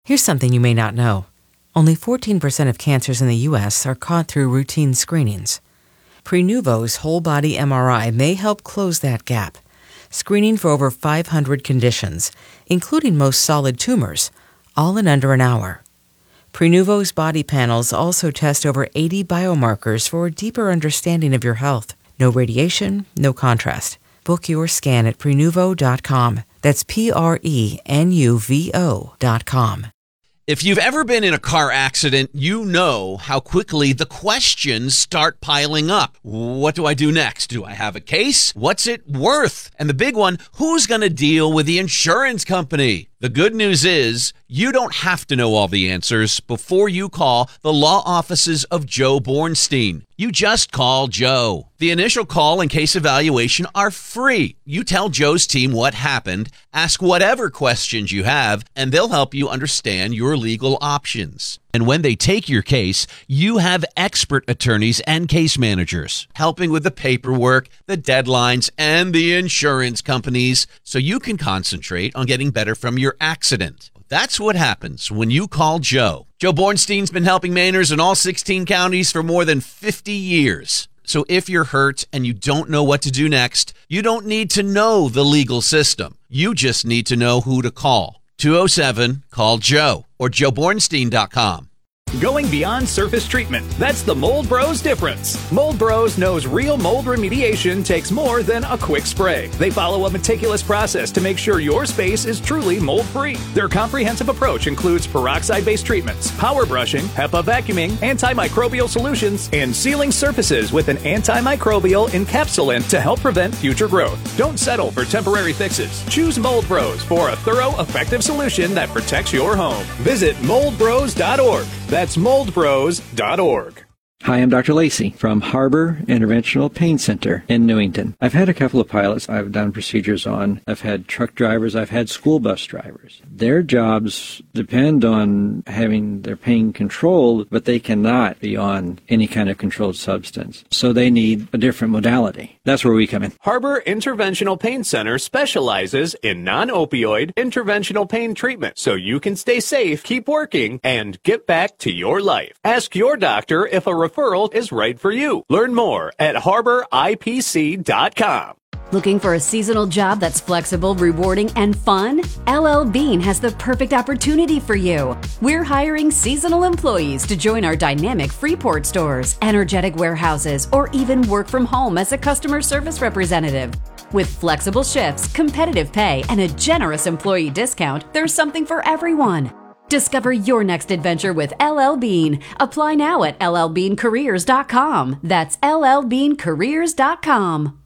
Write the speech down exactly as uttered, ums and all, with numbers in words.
Here's something you may not know. Only fourteen percent of cancers in the U S are caught through routine screenings. Prenuvo's whole-body M R I may help close that gap, screening for over five hundred conditions, including most solid tumors, all in under an hour. Prenuvo's body panels also test over eighty biomarkers for a deeper understanding of your health. No radiation, no contrast. Book your scan at Prenuvo dot com. That's P R E N U V O dot com. If you've ever been in a car accident, you know how quickly the questions start piling up. What do I do next? Do I have a case? What's it worth? And the big one, who's going to deal with the insurance company? The good news is you don't have to know all the answers before you call the law offices of Joe Bornstein. You just call Joe. The initial call and case evaluation are free. You tell Joe's team what happened, ask whatever questions you have, and they'll help you understand your legal options. And when they take your case, you have expert attorneys and case managers helping with the paperwork, the deadlines, and the insurance companies so you can concentrate on getting better from your accident. That's what happens when you call Joe. Joe Bornstein's been helping Mainers in all sixteen counties for more than fifty years. So if you're hurt and you don't know what to do next, you don't need to know the legal system. You just need to know who to call. two oh seven, call Joe or Joe Bornstein dot com. Going beyond surface treatment. That's the Mold Bros difference. Mold Bros knows real mold remediation takes more than a quick spray. They follow a meticulous process to make sure your space is truly mold-free. Their comprehensive approach includes peroxide-based treatments, power brushing, HEPA vacuuming, antimicrobial solutions, and sealing surfaces with an antimicrobial encapsulant to help prevent future growth. Don't settle for temporary fixes. Choose Mold Bros for a thorough, effective solution that protects your home. Visit mold bros dot org. That's mold bros dot org. Hi, I'm Doctor Lacey from Harbor Interventional Pain Center in Newington. I've had a couple of pilots I've done procedures on. I've had truck drivers. I've had school bus drivers. Their jobs depend on having their pain controlled, but they cannot be on any kind of controlled substance. So they need a different modality. That's where we come in. Harbor Interventional Pain Center specializes in non-opioid interventional pain treatment so you can stay safe, keep working, and get back to your life. Ask your doctor if a referral is right for you. Learn more at harbor I P C dot com. Looking for a seasonal job that's flexible, rewarding, and fun? L L Bean has the perfect opportunity for you. We're hiring seasonal employees to join our dynamic Freeport stores, energetic warehouses, or even work from home as a customer service representative. With flexible shifts, competitive pay, and a generous employee discount, there's something for everyone. Discover your next adventure with L L Bean. Apply now at L L bean careers dot com. That's L L bean careers dot com.